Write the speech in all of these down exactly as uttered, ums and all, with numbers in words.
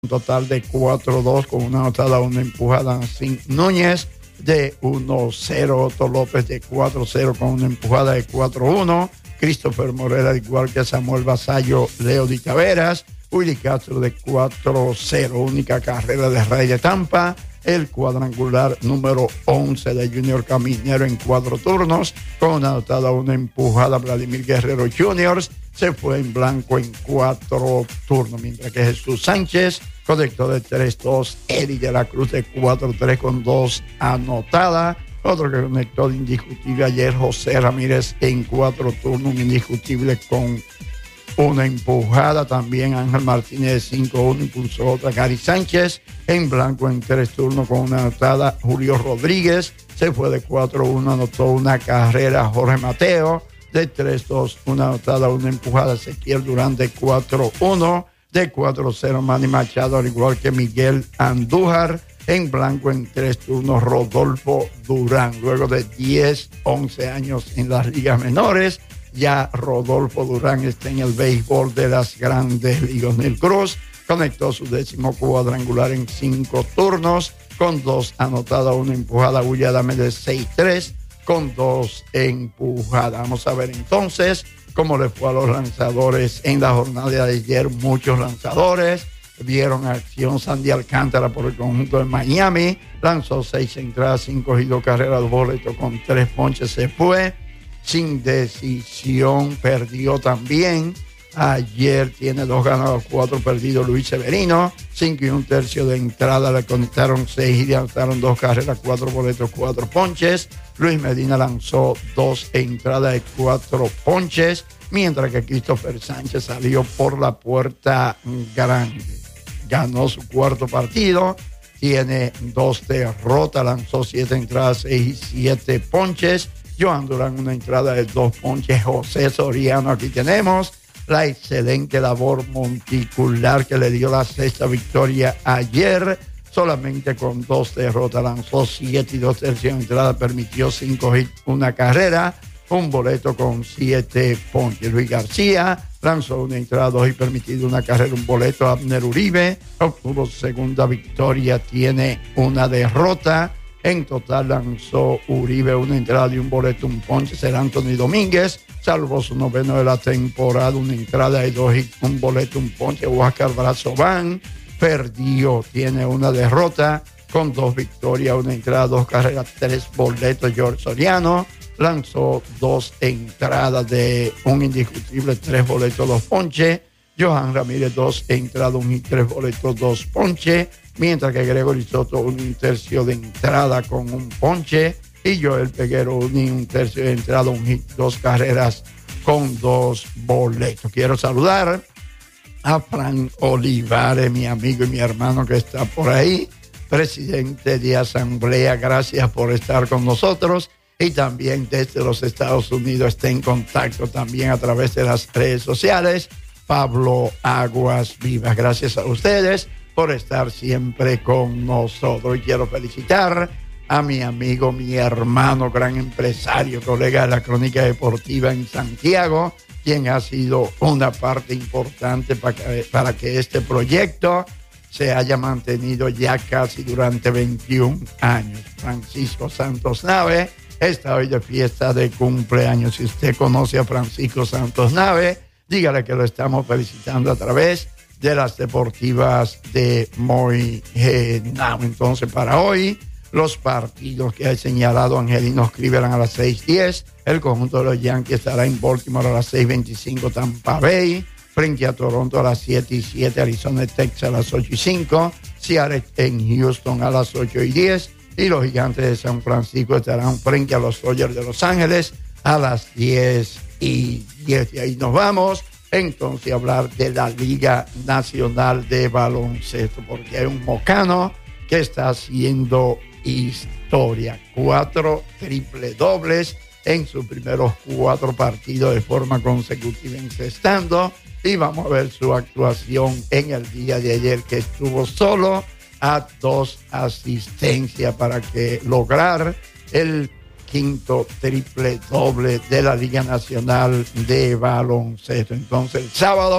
un total de cuatro dos con una anotada, una empujada. Sin Núñez de uno cero, Otto López de cuatro cero con una empujada de cuatro uno, Christopher Morera igual que Samuel Vasallo, Leo Di Taveras, Willy Castro de cuatro cero, única carrera de Rey de Tampa, el cuadrangular número once de Junior Caminero en cuatro turnos, con una anotada, una empujada. Vladimir Guerrero junior se fue en blanco en cuatro turnos, mientras que Jesús Sánchez conectó de tres dos, Eddie de la Cruz de cuatro tres con dos anotada. Otro que conectó de indiscutible ayer, José Ramírez en cuatro turnos, un indiscutible con una empujada. También Ángel Martínez de cinco uno impulsó otra. Gary Sánchez en blanco en tres turnos con una anotada. Julio Rodríguez se fue de cuatro uno, anotó una carrera. Jorge Mateo de tres dos, una anotada, una empujada. Ezequiel Durán de cuatro uno, de cuatro cero Manny Machado, al igual que Miguel Andújar en blanco en tres turnos. Rodolfo Durán, luego de diez, once años en las ligas menores, ya Rodolfo Durán está en el béisbol de las grandes ligas. Neil Cruz conectó su décimo cuadrangular en cinco turnos con dos anotadas, una empujada. William de seis tres con dos empujadas. Vamos a ver entonces cómo le fue a los lanzadores en la jornada de ayer. Muchos lanzadores vieron acción. Sandy Alcántara por el conjunto de Miami lanzó seis entradas, cinco y dos carreras, dos boletos con tres ponches, se fue sin decisión, perdió también. Ayer tiene dos ganados, cuatro perdidos Luis Severino, cinco y un tercio de entrada, le conectaron seis y le anotaron dos carreras, cuatro boletos, cuatro ponches. Luis Medina lanzó dos entradas de cuatro ponches, mientras que Christopher Sánchez salió por la puerta grande. Ganó su cuarto partido, tiene dos derrotas, lanzó siete entradas, seis y siete ponches. Johan Durán una entrada de dos ponches. José Soriano, aquí tenemos la excelente labor monticular que le dio la sexta victoria ayer, solamente con dos derrotas, lanzó siete y dos tercios de entrada, permitió cinco hits, una carrera, un boleto con siete ponches. Luis García lanzó una entrada, dos y permitido una carrera, un boleto. Abner Uribe obtuvo segunda victoria, tiene una derrota. En total lanzó Uribe una entrada de un boleto, un ponche. Ser Anthony Domínguez salvó su noveno de la temporada, una entrada de dos y un boleto, un ponche. Huáscar Brazován perdió, tiene una derrota con dos victorias, una entrada, dos carreras, tres boletos. George Soriano lanzó dos entradas de un indiscutible, tres boletos, dos ponches. Johan Ramírez, dos entradas, un hit, tres boletos, dos ponches. Mientras que Gregory Soto, un tercio de entrada con un ponche. Y Joel Peguero, un, un tercio de entrada, un hit, dos carreras con dos boletos. Quiero saludar a Fran Olivares, mi amigo y mi hermano que está por ahí, presidente de Asamblea. Gracias por estar con nosotros. Y también desde los Estados Unidos está en contacto también a través de las redes sociales, Pablo Aguas Vivas. Gracias a ustedes por estar siempre con nosotros. Y quiero felicitar a mi amigo, mi hermano, gran empresario, colega de la Crónica Deportiva en Santiago, quien ha sido una parte importante para que, para que este proyecto se haya mantenido ya casi durante veintiún años. Francisco Santos Nave está hoy de fiesta de cumpleaños. Si usted conoce a Francisco Santos Nave, dígale que lo estamos felicitando a través de las deportivas de Moinao. Entonces, para hoy, los partidos que ha señalado Angelino Cleveland a las seis diez, el conjunto de los Yankees estará en Baltimore a las seis veinticinco, Tampa Bay frente a Toronto a las siete y siete, Arizona y Texas a las ocho y cinco, Seattle en Houston a las ocho y diez, y los Gigantes de San Francisco estarán frente a los Dodgers de Los Ángeles a las diez y diez. Y ahí nos vamos entonces a hablar de la Liga Nacional de Baloncesto, porque hay un mocano que está haciendo historia. Cuatro triple dobles en sus primeros cuatro partidos de forma consecutiva encestando, y vamos a ver su actuación en el día de ayer, que estuvo solo a dos asistencias para que lograr el quinto triple doble de la Liga Nacional de Baloncesto. Entonces el sábado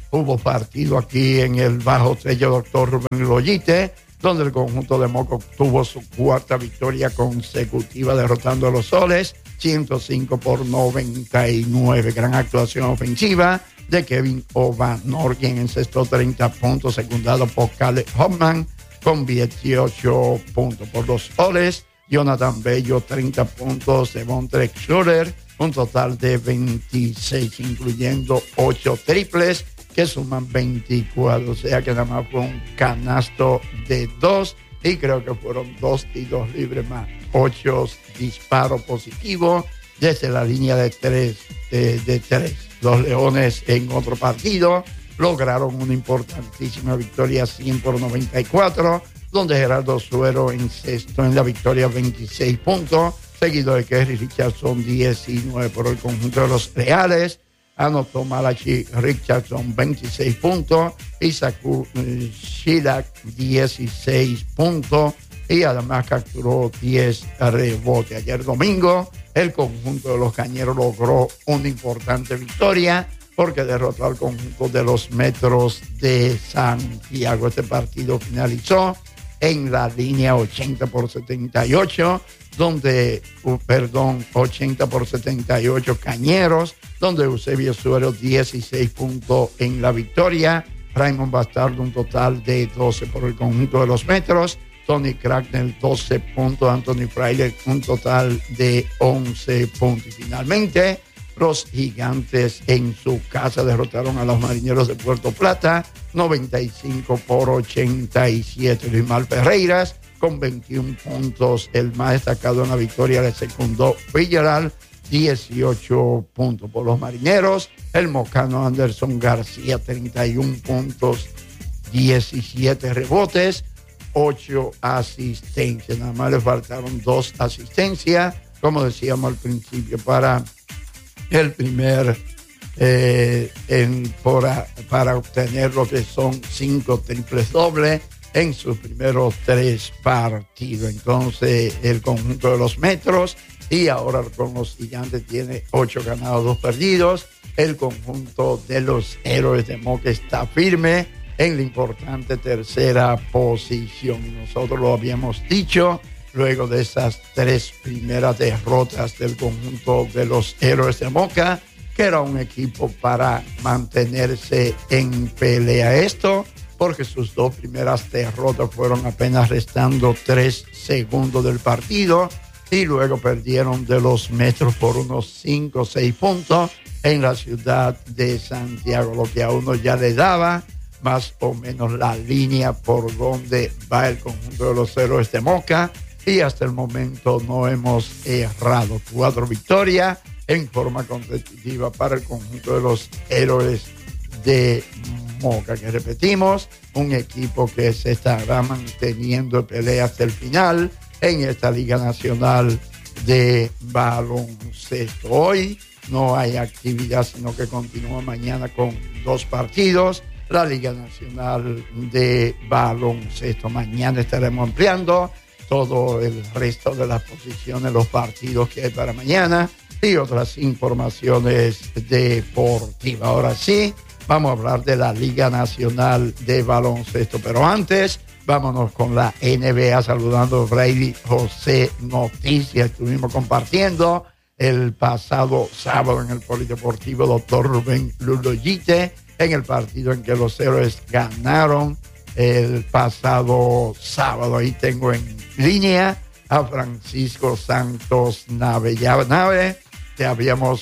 hubo partido aquí en el Bajo Sello doctor Rubén Loyite, donde el conjunto de Moca obtuvo su cuarta victoria consecutiva derrotando a los Soles, ciento cinco por noventa y nueve. Gran actuación ofensiva de Kevin O'Banor, quien encestó treinta puntos, secundado por Caleb Hoffman con dieciocho puntos. Por los Soles, Jonathan Bello, treinta puntos, Devontre Schroeder, un total de veintiséis, incluyendo ocho triples, que suman veinticuatro, o sea que nada más fue un canasto de dos, y creo que fueron dos tiros libres más ocho disparos positivos desde la línea de tres, de, de tres. Los Leones en otro partido lograron una importantísima victoria cien por noventa y cuatro, donde Gerardo Suero encestó en la victoria veintiséis puntos, seguido de Kerry Richardson diecinueve. Por el conjunto de los Reales anotó Malachi Richardson veintiséis puntos, Isaku Shilak dieciséis puntos y además capturó diez rebotes. Ayer domingo el conjunto de los Cañeros logró una importante victoria porque derrotó al conjunto de los Metros de Santiago. Este partido finalizó en la línea ochenta por setenta y ocho, donde, uh, perdón, ochenta por setenta y ocho Cañeros, donde Eusebio Suero dieciséis puntos en la victoria, Raymond Bastardo un total de doce. Por el conjunto de los Metros, Tony Cracknell doce puntos, Anthony Fraile un total de once puntos. Y finalmente, los Gigantes en su casa derrotaron a los Marineros de Puerto Plata noventa y cinco por ochenta y siete. Luis Mal Ferreiras con veintiún puntos, el más destacado en la victoria, le secundó Fitzgerald dieciocho puntos. Por los Marineros, el mocano Anderson García treinta y uno puntos, diecisiete rebotes, ocho asistencias. Nada más le faltaron dos asistencias, como decíamos al principio, para el primer eh, en, por, para obtener lo que son cinco triples dobles en sus primeros tres partidos. Entonces el conjunto de los Metros, y ahora con los Gigantes, tiene ocho ganados, dos perdidos. El conjunto de los Héroes de Moca está firme en la importante tercera posición. Y nosotros lo habíamos dicho, luego de esas tres primeras derrotas del conjunto de los Héroes de Moca, que era un equipo para mantenerse en pelea. Esto porque sus dos primeras derrotas fueron apenas restando tres segundos del partido, y luego perdieron de los Metros por unos cinco o seis puntos en la ciudad de Santiago, lo que a uno ya le daba más o menos la línea por donde va el conjunto de los Héroes de Moca. Y hasta el momento no hemos errado. Cuatro victorias en forma consecutiva para el conjunto de los Héroes de Moca, que repetimos, un equipo que se estará manteniendo en pelea hasta el final en esta Liga Nacional de Baloncesto. Hoy no hay actividad, sino que continúa mañana con dos partidos. La Liga Nacional de Baloncesto. Mañana estaremos ampliando todo el resto de las posiciones, los partidos que hay para mañana y otras informaciones deportivas. Ahora sí, vamos a hablar de la Liga Nacional de Baloncesto, pero antes vámonos con la N B A, saludando a Brady José Noticias. Estuvimos compartiendo el pasado sábado en el Polideportivo doctor Rubén Luloyite, en el partido en que los Héroes ganaron el pasado sábado. Ahí tengo en línea a Francisco Santos Nave. Ya, Nave, te habíamos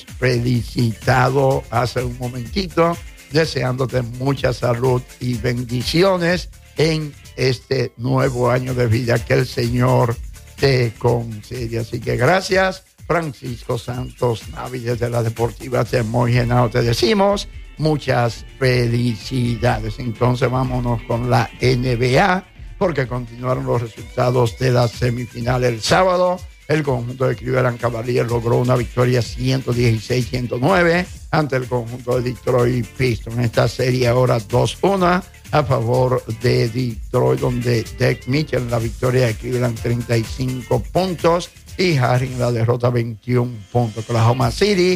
felicitado hace un momentito, deseándote mucha salud y bendiciones en este nuevo año de vida que el Señor te concede. Así que gracias, Francisco Santos Nave, desde la Deportiva de Moyenao te decimos muchas felicidades. Entonces vámonos con la N B A, porque continuaron los resultados de la semifinal el sábado. El conjunto de Cleveland Cavaliers logró una victoria ciento dieciséis a ciento nueve ante el conjunto de Detroit Pistons. Esta serie ahora dos uno a favor de Detroit, donde Derek Mitchell en la victoria de Cleveland treinta y cinco puntos y Harry en la derrota veintiún puntos. Oklahoma City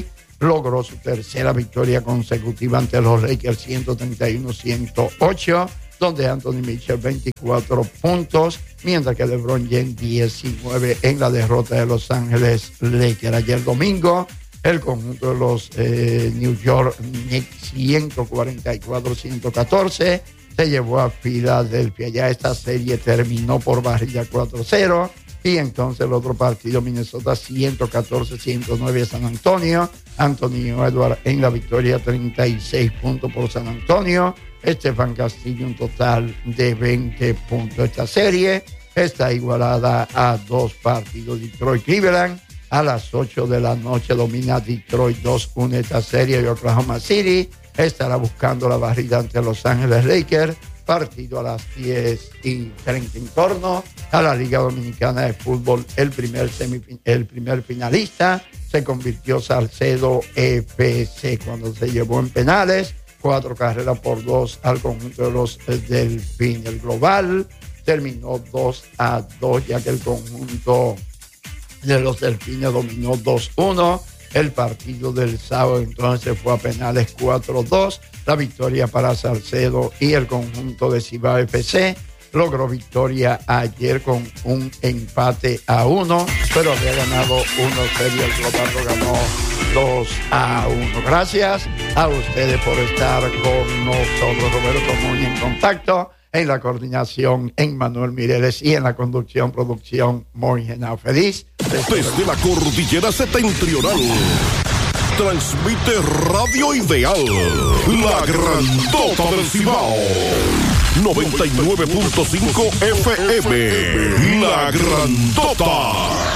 logró su tercera victoria consecutiva ante los Lakers, ciento treinta y uno a ciento ocho, donde Anthony Mitchell veinticuatro puntos, mientras que LeBron James diecinueve en la derrota de Los Ángeles Lakers. Ayer domingo, el conjunto de los eh, New York Knicks, ciento cuarenta y cuatro a ciento catorce, se llevó a Filadelfia. Ya esta serie terminó por barrilla cuatro cero. Y entonces el otro partido, Minnesota ciento catorce a ciento nueve a San Antonio. Antonio Edwards en la victoria, treinta y seis puntos por San Antonio. Estefan Castillo un total de veinte puntos. Esta serie está igualada a dos partidos. Detroit-Cleveland a las ocho de la noche domina Detroit dos uno esta serie. Y Oklahoma City estará buscando la barrida ante Los Ángeles Lakers. Partido a las diez y treinta. En torno a la Liga Dominicana de Fútbol, el primer, semifin- el primer finalista se convirtió Salcedo F C cuando se llevó en penales cuatro carreras por dos al conjunto de los Delfines. El global terminó dos a dos, ya que el conjunto de los Delfines dominó dos uno. El partido del sábado entonces fue a penales cuatro dos. La victoria para Salcedo y el conjunto de Cibao F C logró victoria ayer con un empate a uno, pero había ganado uno cero y el global lo ganó dos a uno. Gracias a ustedes por estar con nosotros. Roberto Muñoz en contacto, en la coordinación Emmanuel Mireles y en la conducción, producción Moy Genao. Feliz desde la cordillera septentrional. Transmite Radio Ideal, la grandota del Cibao. noventa y nueve punto cinco F M, la grandota.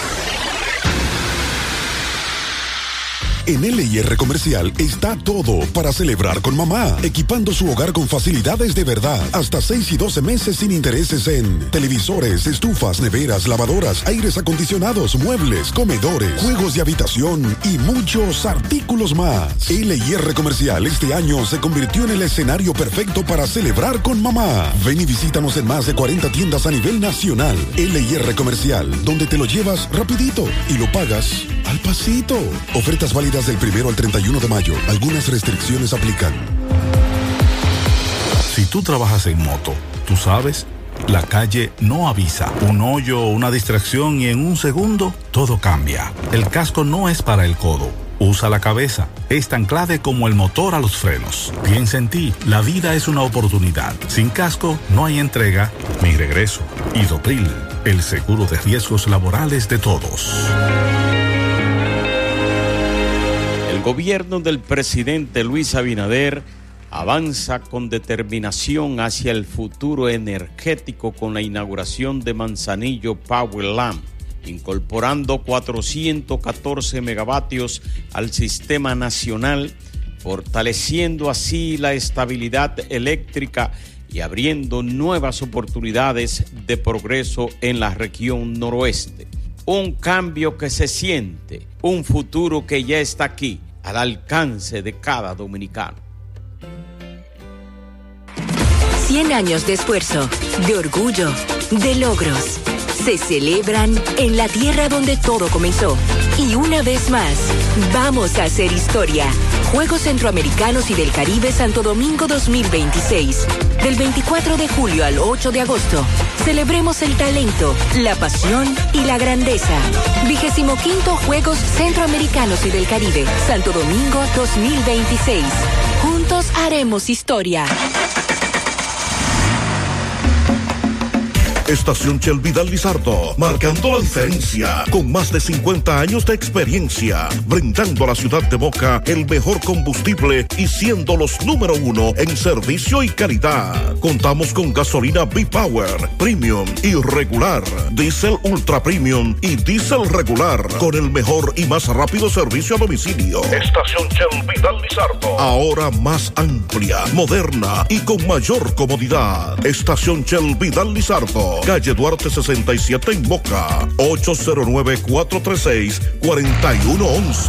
En L I R Comercial está todo para celebrar con mamá, equipando su hogar con facilidades de verdad, hasta seis y doce meses sin intereses en televisores, estufas, neveras, lavadoras, aires acondicionados, muebles, comedores, juegos de habitación y muchos artículos más. L I R Comercial este año se convirtió en el escenario perfecto para celebrar con mamá. Ven y visítanos en más de cuarenta tiendas a nivel nacional. L I R Comercial, donde te lo llevas rapidito y lo pagas al pasito. Ofertas válidas del primero al treinta y uno de mayo. Algunas restricciones aplican. Si tú trabajas en moto, tú sabes, la calle no avisa. Un hoyo o una distracción y en un segundo todo cambia. El casco no es para el codo. Usa la cabeza. Es tan clave como el motor a los frenos. Piensa en ti. La vida es una oportunidad. Sin casco no hay entrega ni regreso. Idopril, el seguro de riesgos laborales de todos. El gobierno del presidente Luis Abinader avanza con determinación hacia el futuro energético con la inauguración de Manzanillo Powerland, incorporando cuatrocientos catorce megavatios al sistema nacional, fortaleciendo así la estabilidad eléctrica y abriendo nuevas oportunidades de progreso en la región noroeste. Un cambio que se siente, un futuro que ya está aquí, al alcance de cada dominicano. cien años de esfuerzo, de orgullo, de logros. Se celebran en la tierra donde todo comenzó. Y una vez más, vamos a hacer historia. Juegos Centroamericanos y del Caribe Santo Domingo dos mil veintiséis. Del veinticuatro de julio al ocho de agosto. Celebremos el talento, la pasión y la grandeza. Vigésimo quinto Juegos Centroamericanos y del Caribe Santo Domingo dos mil veintiséis. Juntos haremos historia. Estación Shell Vidal Lizardo, marcando la diferencia, con más de cincuenta años de experiencia, brindando a la ciudad de Moca el mejor combustible y siendo los número uno en servicio y calidad. Contamos con gasolina B-Power, Premium y regular, Diesel Ultra Premium y Diesel regular, con el mejor y más rápido servicio a domicilio. Estación Shell Vidal Lizardo, ahora más amplia, moderna y con mayor comodidad. Estación Shell Vidal Lizardo, calle Duarte sesenta y siete en Moca, ocho cero nueve, cuatro tres seis, cuatro uno uno uno.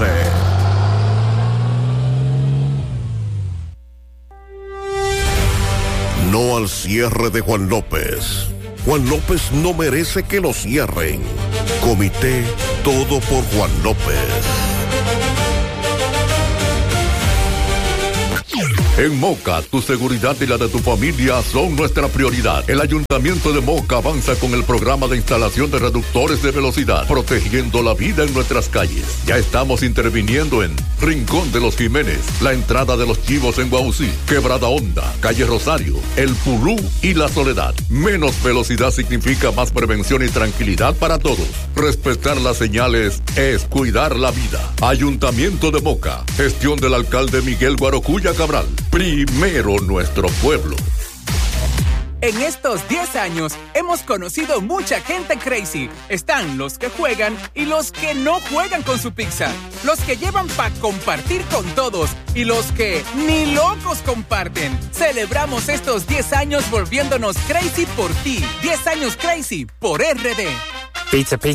No al cierre de Juan López. Juan López no merece que lo cierren. Comité Todo por Juan López. En Moca, tu seguridad y la de tu familia son nuestra prioridad. El Ayuntamiento de Moca avanza con el programa de instalación de reductores de velocidad, protegiendo la vida en nuestras calles. Ya estamos interviniendo en Rincón de los Jiménez, la entrada de los Chivos en Guaucí, Quebrada Honda, Calle Rosario, El Pulú y La Soledad. Menos velocidad significa más prevención y tranquilidad para todos. Respetar las señales es cuidar la vida. Ayuntamiento de Moca, gestión del alcalde Miguel Guarocuya Cabral. Primero nuestro pueblo. En estos diez años hemos conocido mucha gente crazy. Están los que juegan y los que no juegan con su pizza. Los que llevan para compartir con todos y los que ni locos comparten. Celebramos estos diez años volviéndonos crazy por ti. diez años crazy por R D. Pizza, pizza.